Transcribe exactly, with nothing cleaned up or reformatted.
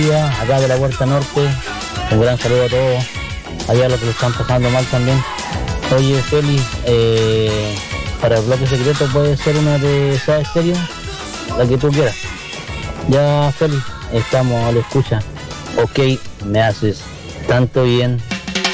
acá de la Puerta Norte. Un gran saludo a todos, allá a los que lo están pasando mal también. Oye, Feli, eh, para el bloque secreto puede ser una de Soda Stereo, la que tú quieras. Ya, Feli, estamos a la escucha. Ok, me haces tanto bien.